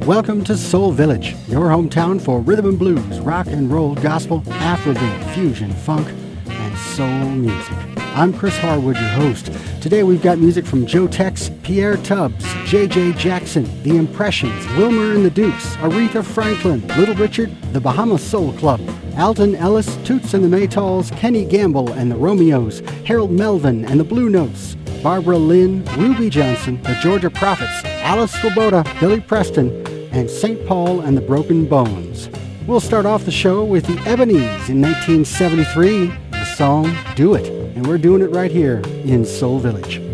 Welcome to Soul Village, your hometown for rhythm and blues, rock and roll, gospel, Afrobeat, fusion, funk, and soul music. I'm Chris Harwood, your host. Today we've got music from Joe Tex, Pierre Tubbs, J.J. Jackson, The Impressions, Wilmer and the Dukes, Aretha Franklin, Little Richard, the Bahama Soul Club, Alton Ellis, Toots and the Maytals, Kenny Gamble and the Romeos, Harold Melvin and the Blue Notes, Barbara Lynn, Ruby Johnson, the Georgia Prophets, Alice Swoboda, Billy Preston, and St. Paul and the Broken Bones. We'll start off the show with the Ebonies in 1973, the song Do It, and we're doing it right here in Soul Village.